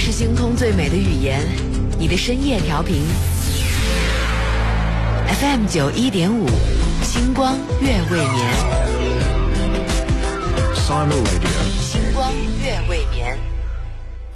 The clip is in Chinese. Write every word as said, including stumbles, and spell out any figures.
是星空最美的语言，你的深夜调频 F M 九一点五，星光月未眠。 Simon Radio， 星光月未眠。